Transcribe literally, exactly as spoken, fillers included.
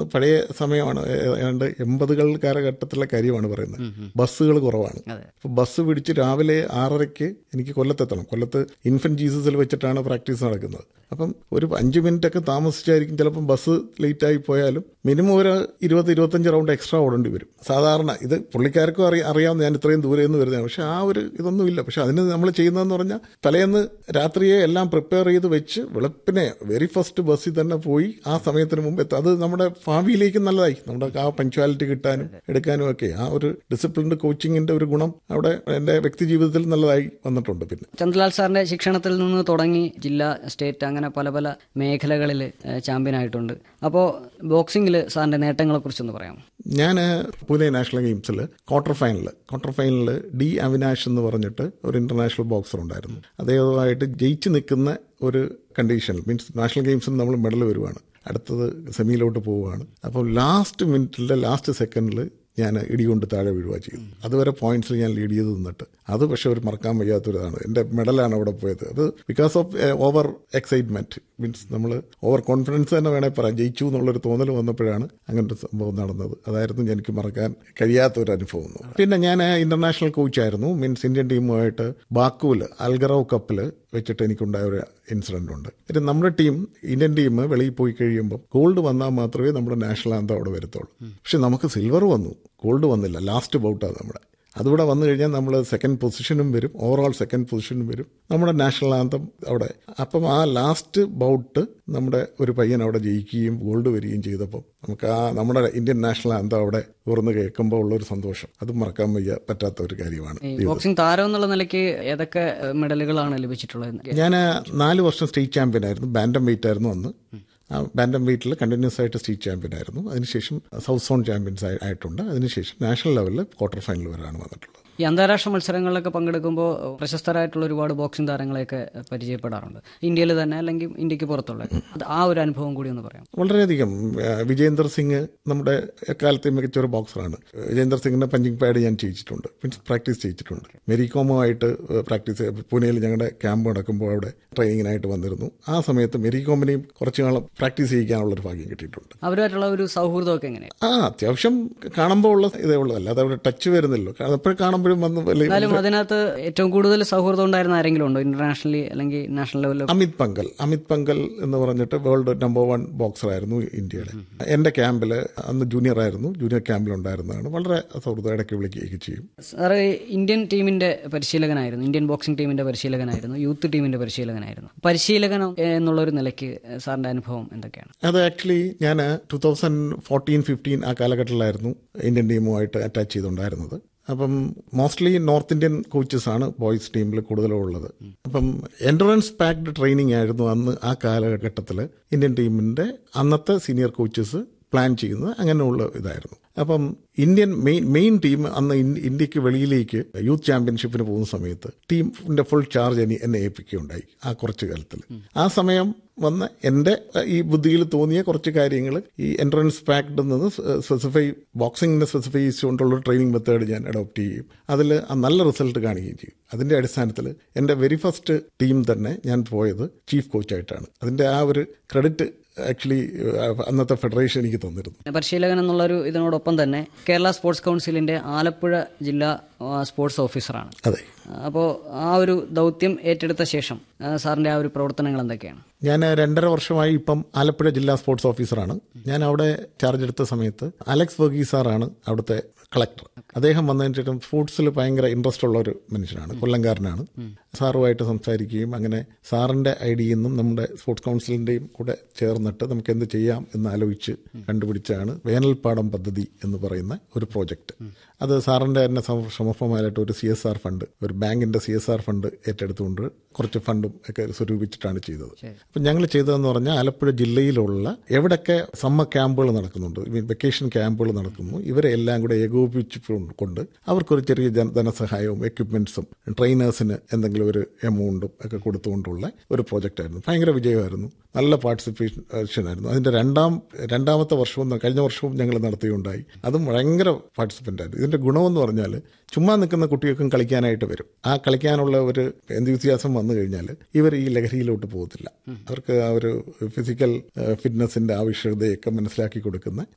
പഴയ സമയമാണ്, ഏതാണ്ട് എൺപതുകൾ കാലഘട്ടത്തിലെ കാര്യമാണ് പറയുന്നത്. ബസ്സുകൾ കുറവാണ്. അപ്പോൾ ബസ് പിടിച്ച് രാവിലെ ആറരയ്ക്ക് എനിക്ക് കൊല്ലത്തെത്തണം. കൊല്ലത്ത് ഇൻഫന്റ് ജീസസിൽ വെച്ചിട്ടാണ് പ്രാക്ടീസ് നടക്കുന്നത്. അപ്പം ഒരു അഞ്ച് മിനിറ്റ് ഒക്കെ താമസിച്ചായിരിക്കും ചിലപ്പം ബസ് ലേറ്റായി പോയാലും മിനിമം ഒരു ഇരുപത് ഇരുപത്തഞ്ച് റൗണ്ട് എക്സ്ട്രാ ഓടേണ്ടി വരും. സാധാരണ ഇത് പുള്ളിക്കാർക്കും അറിയാം അറിയാവുന്ന ഞാൻ ഇത്രയും ദൂരെ നിന്ന് വരുന്നതാണ്. പക്ഷെ ആ ഒരു ഇതൊന്നുമില്ല. പക്ഷെ അതിന് നമ്മൾ ചെയ്യുന്നതെന്ന് പറഞ്ഞാൽ തലേന്ന് രാത്രിയെ എല്ലാം പ്രിപ്പയർ ചെയ്ത് വെച്ച് വെളുപ്പിനെ വെരി ഫസ്റ്റ് ബസ്സിൽ തന്നെ പോയി ആ സമയത്തിന് മുമ്പ് എത്തും. അത് നമ്മുടെ ഭാവിയിലേക്ക് നല്ലതായി, നമ്മുടെ ആ പങ്ക്ച്വാലിറ്റി കിട്ടാനും എടുക്കാനും ഒക്കെ ആ ഒരു ഡിസിപ്ലിൻഡ് കോച്ചിങ്ങിന്റെ ഒരു ഗുണം അവിടെ എന്റെ വ്യക്തി ജീവിതത്തിൽ നല്ലതായി വന്നിട്ടുണ്ട്. പിന്നെ ചന്ദ്രലാൽ സാറിന്റെ ശിക്ഷണത്തിൽ നിന്ന് തുടങ്ങി ജില്ലാ, സ്റ്റേറ്റ്, അങ്ങനെ പല പല മേഖലകളിൽ ചാമ്പ്യൻ ആയിട്ടുണ്ട്. അപ്പോൾ ബോക്സിംഗിൽ സാറിന്റെ നേട്ടങ്ങളെ കുറിച്ചൊന്ന് പറയാം. ഞാൻ പൂനെ നാഷണൽ ഗെയിംസിൽ ക്വാർട്ടർ ഫൈനൽ ക്വാർട്ടർ ഫൈനലിൽ ഡി അവിനാഷ് എന്ന് പറഞ്ഞിട്ട് ഒരു ഇന്റർനാഷണൽ ബോക്സർ ഉണ്ടായിരുന്നു. അദ്ദേഹവുമായിട്ട് ജയിച്ചു നിൽക്കുന്ന ഒരു കണ്ടീഷനിൽ, മീൻസ് നാഷണൽ ഗെയിംസിൽ നമ്മൾ മെഡൽ വരുവാണ്, അടുത്തത് സെമിയിലോട്ട് പോവുകയാണ്. അപ്പോൾ ലാസ്റ്റ് മിനിറ്റിലെ ലാസ്റ്റ് സെക്കൻഡിൽ ഞാൻ ഇടികൊണ്ട് താഴെ വീഴുക ചെയ്തു. അതുവരെ പോയിന്റ്സിൽ ഞാൻ ലീഡ് ചെയ്ത് നിന്നിട്ട് അത് പക്ഷെ ഒരു മറക്കാൻ വയ്യാത്തൊരിതാണ്. എൻ്റെ മെഡലാണ് അവിടെ പോയത്. അത് because of over excitement, means നമ്മൾ ഓവർ കോൺഫിഡൻസ് തന്നെ വേണേൽ പറയാം. ജയിച്ചു എന്നുള്ളൊരു തോന്നൽ വന്നപ്പോഴാണ് അങ്ങനത്തെ സംഭവം നടന്നത്. അതായിരുന്നു എനിക്ക് മറക്കാൻ കഴിയാത്തൊരു അനുഭവം. പിന്നെ ഞാൻ ഇന്റർനാഷണൽ കോച്ചായിരുന്നു. മീൻസ് ഇന്ത്യൻ ടീമുമായിട്ട് ബാക്കുവിൽ അൽഗറോ കപ്പിൽ വെച്ചിട്ട് എനിക്കുണ്ടായ ഒരു ഇൻസിഡന്റ് ഉണ്ട്. പിന്നെ നമ്മുടെ ടീം, ഇന്ത്യൻ ടീം വെളിയിൽ പോയി കഴിയുമ്പോൾ ഗോൾഡ് വന്നാൽ മാത്രമേ നമ്മുടെ നാഷണൽ ആന്തം അവിടെ വരത്തുള്ളൂ. പക്ഷെ നമുക്ക് സിൽവർ വന്നു, ഗോൾഡ് വന്നില്ല. ലാസ്റ്റ് ബൗട്ടാണ് നമ്മുടെ. അതുകൂടെ വന്നു കഴിഞ്ഞാൽ നമ്മൾ സെക്കൻഡ് പൊസിഷനും വരും, ഓവറോൾ സെക്കൻഡ് പൊസിഷനും വരും, നമ്മുടെ നാഷണൽ ആന്തം അവിടെ. അപ്പം ആ ലാസ്റ്റ് ബൗട്ട് നമ്മുടെ ഒരു പയ്യൻ അവിടെ ജയിക്കുകയും ഗോൾഡ് വരികയും ചെയ്തപ്പോൾ നമുക്ക് ആ നമ്മുടെ ഇന്ത്യൻ നാഷണൽ ആന്തം അവിടെ ഉയർന്നു കേൾക്കുമ്പോൾ ഉള്ളൊരു സന്തോഷം അത് മറക്കാൻ വയ്യ പറ്റാത്ത ഒരു കാര്യമാണ്. ബോക്സിംഗ് താരം എന്നുള്ള നിലയ്ക്ക് ഏതൊക്കെ മെഡലുകളാണ് ലഭിച്ചിട്ടുള്ളത്? ഞാൻ നാല് വർഷം സ്റ്റേറ്റ് ചാമ്പ്യൻ ആയിരുന്നു. ബാൻഡം വെയിറ്റ് ആയിരുന്നു അന്ന്. ബാൻഡം വെയിറ്റിൽ കണ്ടിന്യൂസ് ആയിട്ട് സ്റ്റേറ്റ് ചാമ്പ്യൻ ആയിരുന്നു. അതിനുശേഷം സൗത്ത് സോൺ ചാമ്പ്യൻസ് ആയിട്ടുണ്ട്. അതിനുശേഷം നാഷണൽ ലെവലിൽ ക്വാർട്ടർ ഫൈനൽ വരെയാണ് വന്നിട്ടുള്ളത്. ഈ അന്താരാഷ്ട്ര മത്സരങ്ങളിലൊക്കെ പങ്കെടുക്കുമ്പോൾ പ്രശസ്തരായിട്ടുള്ള ഒരുപാട് ബോക്സിംഗ് താരങ്ങളെയൊക്കെ പരിചയപ്പെടാറുണ്ട്, ഇന്ത്യയിൽ തന്നെ അല്ലെങ്കിൽ ഇന്ത്യക്ക് പുറത്തുള്ള. അത് ആ ഒരു അനുഭവം കൂടി ഒന്ന് പറയാം. വളരെയധികം. വിജേന്ദർ സിംഗ് നമ്മുടെ എക്കാലത്തെ മികച്ച ഒരു ബോക്സറാണ്. വിജേന്ദർ സിംഗിന്റെ പഞ്ചിങ് പാഡ് ഞാൻ ചെയ്യിച്ചിട്ടുണ്ട്, മീൻസ് പ്രാക്ടീസ് ചെയ്യിച്ചിട്ടുണ്ട്. മെരികോമുമായിട്ട് പ്രാക്ടീസ് പൂനെയിൽ ഞങ്ങളുടെ ക്യാമ്പ് നടക്കുമ്പോൾ അവിടെ ട്രെയിനിങ്ങിനായിട്ട് വന്നിരുന്നു. ആ സമയത്ത് മെരികോമിനെയും കുറച്ചു കാലം പ്രാക്ടീസ് ചെയ്യിക്കാനുള്ളൊരു ഭാഗ്യം കിട്ടിയിട്ടുണ്ട്. അവരുമായിട്ടുള്ള ഒരു സൗഹൃദമൊക്കെ എങ്ങനെയാണ്? ആ അത്യാവശ്യം കാണുമ്പോൾ ഉള്ള ഇതേ ഉള്ളതല്ല, അത് അവിടെ ടച്ച് വരുന്നില്ലോ. എപ്പോഴും കാണുമ്പോഴും വന്ന്. എന്നാലും അതിനകത്ത് ഏറ്റവും കൂടുതൽ സൗഹൃദം ഉണ്ടായിരുന്ന ആരെങ്കിലും ഉണ്ടോ ഇന്റർനാഷണലി അല്ലെങ്കിൽ നാഷണൽ ലെവലിൽ? അമിത് പങ്കൽ അമിത് പങ്കൽ എന്ന് പറഞ്ഞിട്ട് വേൾഡ് നമ്പർ വൺ ബോക്സർ ആയിരുന്നു ഇന്ത്യയുടെ. എന്റെ ക്യാമ്പിൽ അന്ന് ജൂനിയർ ആയിരുന്നു, ജൂനിയർ ക്യാമ്പിൽ ഉണ്ടായിരുന്നതാണ്. വളരെ സൗഹൃദം ഇടയ്ക്ക് വിളിക്കുകയൊക്കെ ചെയ്യും. സാറ് ഇന്ത്യൻ ടീമിന്റെ പരിശീലകനായിരുന്നു, ഇന്ത്യൻ ബോക്സിംഗ് ടീമിന്റെ പരിശീലകനായിരുന്നു, യൂത്ത് ടീമിന്റെ പരിശീലകനായിരുന്നു. പരിശീലകൻ എന്നുള്ളൊരു നിലയ്ക്ക് സാറിന്റെ അനുഭവം എന്തൊക്കെയാണ്? അത് ആക്ച്വലി ഞാൻ ടൂ തൗസൻഡ് ഫോർട്ടീൻ ഫിഫ്റ്റീൻ ആ കാലഘട്ടത്തിലായിരുന്നു ഇന്ത്യൻ ടീമുമായിട്ട് അറ്റാച്ച് ചെയ്തുകൊണ്ടായിരുന്നത്. അപ്പം മോസ്റ്റ്ലി നോർത്ത് ഇന്ത്യൻ കോച്ചസ് ആണ് ബോയ്സ് ടീമിൽ കൂടുതലും ഉള്ളത്. അപ്പം എൻഡുറൻസ് പാക്ഡ് ട്രെയിനിങ് ആയിരുന്നു അന്ന് ആ കാലഘട്ടത്തിൽ ഇന്ത്യൻ ടീമിന്റെ അന്നത്തെ സീനിയർ കോച്ചസ് പ്ലാൻ ചെയ്യുന്നത്. അങ്ങനെയുള്ള ഇതായിരുന്നു. അപ്പം ഇന്ത്യൻ മെയിൻ മെയിൻ ടീം അന്ന് ഇന്ത്യക്ക് വെളിയിലേക്ക് യൂത്ത് ചാമ്പ്യൻഷിപ്പിന് പോകുന്ന സമയത്ത് ടീമിന്റെ ഫുൾ ചാർജ് എന്നെ എന്നെ ഏൽപ്പിക്കുകയുണ്ടായി ആ കുറച്ചു കാലത്തിൽ. ആ സമയം വന്ന് എൻ്റെ ഈ ബുദ്ധിയിൽ തോന്നിയ കുറച്ച് കാര്യങ്ങൾ ഈ എൻട്രൻസ് പാക്ഡിൽ നിന്ന് സ്പെസിഫൈ ബോക്സിങ്ങിനെ സ്പെസിഫൈ ചെയ്തുകൊണ്ടുള്ള ട്രെയിനിങ് മെത്തേഡ് ഞാൻ അഡോപ്റ്റ് ചെയ്യും. അതിൽ നല്ല റിസൾട്ട് കാണുകയും ചെയ്യും. അതിന്റെ അടിസ്ഥാനത്തിൽ എൻ്റെ വെരി ഫസ്റ്റ് ടീം തന്നെ ഞാൻ പോയത് ചീഫ് കോച്ചായിട്ടാണ്. അതിന്റെ ആ ഒരു ക്രെഡിറ്റ് ആക്ച്വലി അന്നത്തെ ഫെഡറേഷൻ എനിക്ക് തന്നിരുന്നു. പരിശീലകൻ എന്നുള്ളൊരു ഇതിനോടൊപ്പം തന്നെ കേരള സ്പോർട്സ് കൗൺസിലിന്റെ ആലപ്പുഴ ജില്ലാ സ്പോർട്സ് ഓഫീസറാണ്. അതെ. അപ്പോൾ ആ ഒരു ദൗത്യം ഏറ്റെടുത്ത ശേഷം സാറിന്റെ ആ ഒരു പ്രവർത്തനങ്ങൾ എന്തൊക്കെയാണ്? ഞാൻ രണ്ടര വർഷമായി ഇപ്പം ആലപ്പുഴ ജില്ലാ സ്പോർട്സ് ഓഫീസറാണ്. ഞാൻ അവിടെ ചാർജ് എടുത്ത സമയത്ത് അലക്സ് വർഗീസ് സാറാണ് അവിടുത്തെ കളക്ടർ. അദ്ദേഹം വന്നതിന് ശേഷം സ്പോർട്സിൽ ഭയങ്കര ഇൻട്രസ്റ്റ് ഉള്ള ഒരു മനുഷ്യനാണ്, കൊല്ലംകാരനാണ്. സാറുമായിട്ട് സംസാരിക്കുകയും അങ്ങനെ സാറിന്റെ ഐഡിയയിൽ നിന്നും നമ്മുടെ സ്പോർട്സ് കൗൺസിലിന്റെയും കൂടെ ചേർന്നിട്ട് നമുക്ക് എന്ത് ചെയ്യാം എന്ന് ആലോചിച്ച് കണ്ടുപിടിച്ചാണ് വേനൽപ്പാടം പദ്ധതി എന്ന് പറയുന്ന ഒരു പ്രോജക്റ്റ്. അത് സാറിന്റെ തന്നെ സമർപ്പമായിട്ട് ഒരു സി എസ് ആർ ഫണ്ട്, ഒരു ബാങ്കിന്റെ സി എസ് ആർ ഫണ്ട് ഏറ്റെടുത്തുകൊണ്ട് കുറച്ച് ഫണ്ടും ഒക്കെ സ്വരൂപിച്ചിട്ടാണ് ചെയ്തത്. അപ്പം ഞങ്ങൾ ചെയ്തതെന്ന് പറഞ്ഞാൽ ആലപ്പുഴ ജില്ലയിലുള്ള എവിടെയൊക്കെ സമ്മർ ക്യാമ്പുകൾ നടക്കുന്നുണ്ട്, വെക്കേഷൻ ക്യാമ്പുകൾ നടക്കുന്നു, ഇവരെ എല്ലാം കൂടെ ഏകോപിപ്പിച്ചുകൊണ്ട് അവർക്കൊരു ചെറിയ ധനസഹായവും എക്യുപ്മെന്റ്സും ട്രെയിനേഴ്സിന് എന്തെങ്കിലും ഒരു എമൗണ്ടും ഒക്കെ കൊടുത്തുകൊണ്ടുള്ള ഒരു പ്രോജക്റ്റ് ആയിരുന്നു. ഭയങ്കര വിജയമായിരുന്നു. നല്ല പാർട്ടിസിപ്പേഷൻ ആയിരുന്നു. അതിന്റെ രണ്ടാം രണ്ടാമത്തെ വർഷവും കഴിഞ്ഞ വർഷവും ഞങ്ങൾ നടത്തുകയുണ്ടായി. അതും ഭയങ്കര പാർട്ടിസിപ്പൻ്റ് ആയിരുന്നു. ഇതിന്റെ ഗുണമെന്ന് പറഞ്ഞാൽ ചുമ്മാ നിൽക്കുന്ന കുട്ടികൾക്കും കളിക്കാനായിട്ട് വരും. ആ കളിക്കാനുള്ള ഒരു എന്തൂസിയാസം വന്നു കഴിഞ്ഞാൽ ഇവർ ഈ ലഹരിയിലോട്ട് പോകത്തില്ല. അവർക്ക് ആ ഒരു ഫിസിക്കൽ ഫിറ്റ്നസിന്റെ ആവശ്യകതയൊക്കെ മനസ്സിലാക്കി കൊടുക്കുന്ന